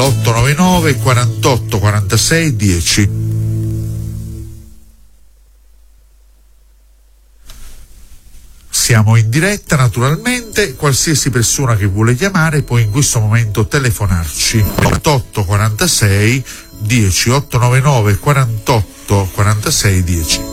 all'899 48 46 10. Siamo in diretta naturalmente, qualsiasi persona che vuole chiamare può in questo momento telefonarci 88 46 10 899 48 46 10.